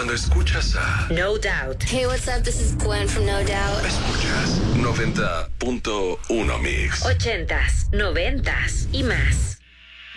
Cuando escuchas a No Doubt. Hey, what's up? This is Gwen from No Doubt. Escuchas 90.1 Mix. 80s, 90s y más.